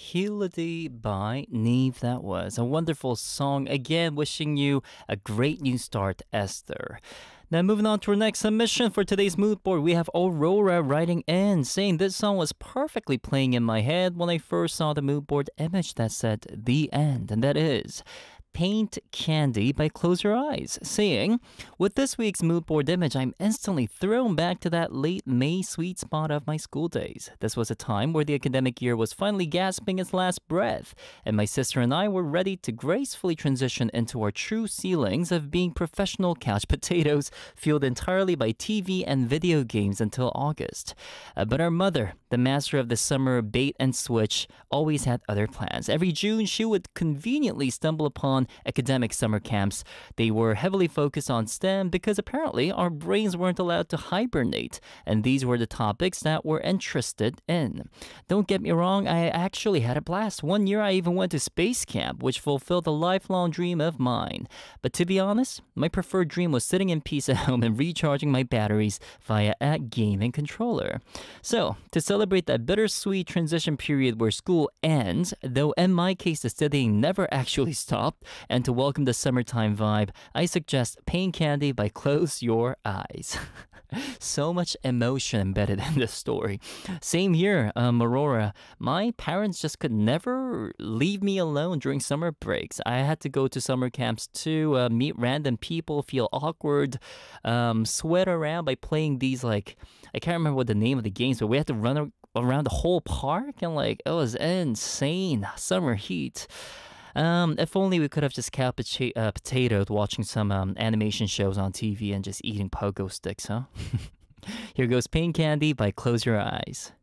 Holiday by Neve. That was a wonderful song. Again, wishing you a great new start, Esther. Now, moving on to our next submission for today's mood board, we have Aurora writing in saying this song was perfectly playing in my head when I first saw the mood board image that said the end, and that is Paint Candy by Close Your Eyes, saying, with this week's mood board image, I'm instantly thrown back to that late May sweet spot of my school days. This was a time where the academic year was finally gasping its last breath, and my sister and I were ready to gracefully transition into our true ceilings of being professional couch potatoes, fueled entirely by TV and video games until August. But our mother, the master of the summer bait and switch, always had other plans. Every June, she would conveniently stumble upon academic summer camps. They were heavily focused on STEM because apparently our brains weren't allowed to hibernate, and these were the topics that we're interested in. Don't get me wrong, I actually had a blast. One year I even went to space camp, which fulfilled a lifelong dream of mine. But to be honest, my preferred dream was sitting in peace at home and recharging my batteries via a gaming controller. So, to celebrate that bittersweet transition period where school ends, though in my case the studying never actually stopped, and to welcome the summertime vibe, I suggest Pain Candy by Close Your Eyes. So much emotion embedded in this story. Same here, Aurora. My parents just could never leave me alone during summer breaks. I had to go to summer camps to meet random people, feel awkward, sweat around by playing these, like, I can't remember what the name of the games, but we had to run around the whole park, and like, it was insane. Summer heat. If only we could have just potatoed watching some animation shows on TV and just eating pogo sticks, huh? Here goes Pain Candy by Close Your Eyes.